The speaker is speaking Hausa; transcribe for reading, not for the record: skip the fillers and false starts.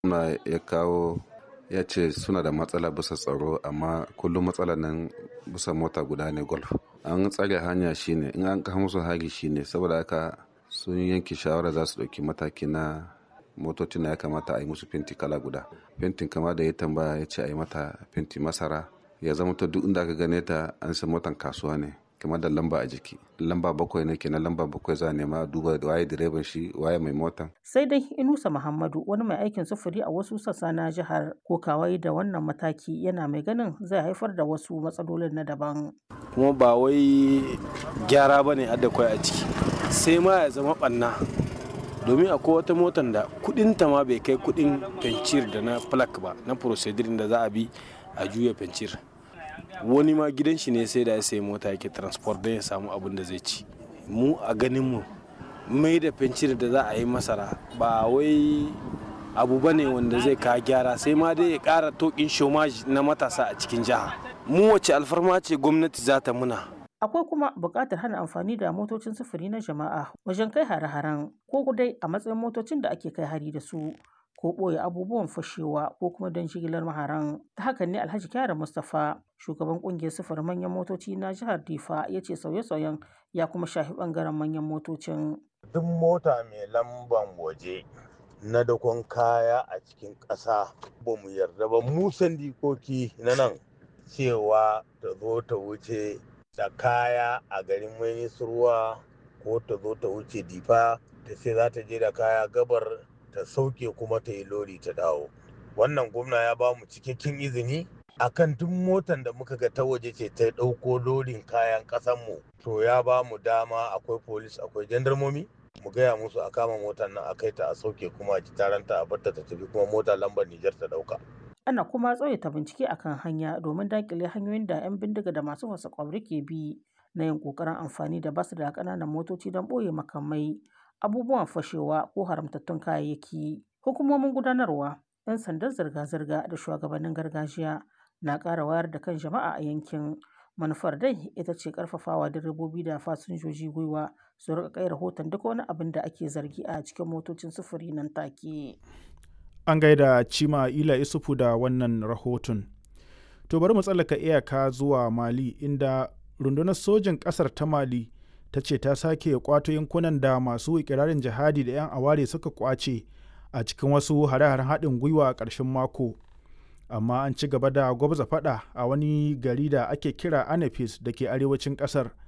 na ya kawo ya ce suna da matsala bisa tsaro, amma kullum matsalar nan bisa mota guda ne golf. An tsare hanya shine in an kawo musu hari shine, saboda haka sun yanke shawara za su ɗauki mataki na motocin ya kamata a yi musu fenti kala guda. Fentin kama da ya tambaya ya ce a yi mata fenti masara, ya zama ta duk inda aka gane ta an san motan kasuwa ne, kamar da lamba a jiki. Lamba 7 ne kenan, lamba 7 za a nema duba waye direban shi, waye mai motan. Sai dai Inusa Muhammadu, wani mai aikin sufuri a wasu sassa na jihar, ko kawai da wannan mataki yana mai ganin zai haifar da wasu matsalolin na daban. Kuma ba wai gyara ba ne adda kwai a ciki, sai ma ya zama ɓanna. Domin akwai wata motar da kudinta ma bai kai kudin fencir da na plak ba, na procedure da za a bi a juya fencir. Wani ma gidan shi ne sai da ya sayi mota yake transport don ya samu abin da zai ci. Mu a ganin mu mai da fencir da za a yi masara ba wai abu ba ne wanda zai kawo gyara, sai ma dai ya ƙara tokin shomaji na matasa a cikin jiha. Mu wace alfarma ce gwamnati za ta muna? Akwai kuma buƙatar hana amfani da motocin sufuri na jama'a wajen kai hare-haren, ko dai a matsayin motocin da ake kai hari da su, ko ɓoye abubuwan fashewa, ko kuma don jigilar maharan. Ta hakan ne Alhaji Kyari Mustapha, shugaban ƙungiyar sufurin manyan motoci na jihar Difa, ya ce sauye-sauyen ya kuma shafi ɓangaren manyan motocin. Duk mota mai lamban waje na dakon kaya a cikin ƙasa ba mu yarda ba, mu sandikoki na nan, cewa ta zo ta wuce da kaya a garin Minisruwa ko ta zo ta wuce Difa ta ce za ta je da kaya gabar ta sauke kuma ta yi lori ta dawo. Wannan gwamna ya ba mu cikakken izini akan duk motan da muka ga ta waje ce ta ɗauko lorin kayan ƙasanmu, to ya ba mu dama, akwai polis akwai jandarmomi, mu gaya musu a kama motar nan a kai ta a sauke kuma a ji taranta a barta ta tafi, kuma mota lambar Nijar ta ɗauka. Ana kuma tsawaita bincike akan hanya domin daƙile hanyoyin da 'yan bindiga da masu fasa ƙwauri ke bi na yin ƙoƙarin amfani da basu da ƙananan motoci don ɓoye makamai, abubuwan fashewa ko haramtattun kayayyaki. Hukumomin gudanarwa, 'yan sandan zirga-zirga da shugabannin gargajiya na ƙara wayar da kan jama'a a yankin. Manufar dai ita ce ƙarfafawa direbobi da fasinjoji gwiwa su riƙa kai rahoton duk wani abin da ake zargi a cikin motocin sufuri nan take. An gaida Cima Ila Isufu da wannan rahoton. To bari mu tsallaka iyaka zuwa Mali, inda rundunar sojin ƙasar ta Mali ta ce ta sake kwato yankunan da masu ikirarin jihadi da 'yan aware suka kwace a cikin wasu hare-haren haɗin gwiwa a ƙarshen mako. Amma an ci gaba da gwabza faɗa a wani gari da ake kira Anafis da ke arewacin ƙasar,